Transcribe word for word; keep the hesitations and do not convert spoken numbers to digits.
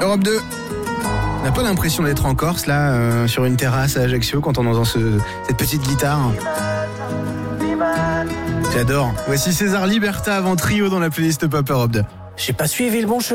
Europe deux. On n'a pas l'impression d'être en Corse, là, euh, sur une terrasse à Ajaccio, quand on entend ce, cette petite guitare. J'adore. Voici César Liberta avant Trio dans la playlist Pop Europe deux. J'ai pas suivi le bon chemin.